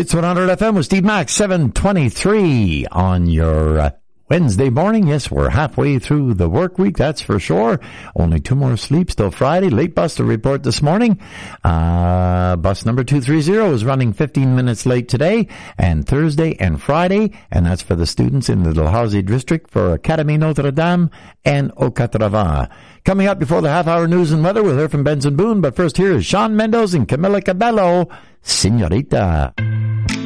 Hits 100 FM with Steve Max, 7:23 on your Wednesday morning. Yes, we're halfway through the work week, that's for sure. Only 2 more sleeps till Friday. Late bus to report this morning. Bus number 230 is running 15 minutes late today, and Thursday and Friday, and that's for the students in the Dalhousie district for Academy Notre Dame and Ocatravin. Coming up before the half-hour news and weather, we'll hear from Benson Boone, but first here is Shawn Mendes and Camila Cabello, Señorita.